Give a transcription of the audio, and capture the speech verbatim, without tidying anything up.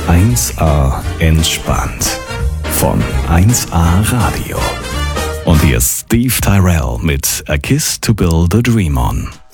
eins A entspannt von eins A Radio. Und hier ist Steve Tyrell mit A Kiss to Build a Dream On.